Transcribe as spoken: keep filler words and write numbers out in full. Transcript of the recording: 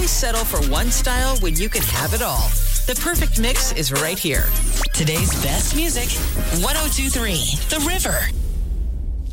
settle for one style when you can have it all? The perfect mix is right here. Today's best music, one oh two three The River.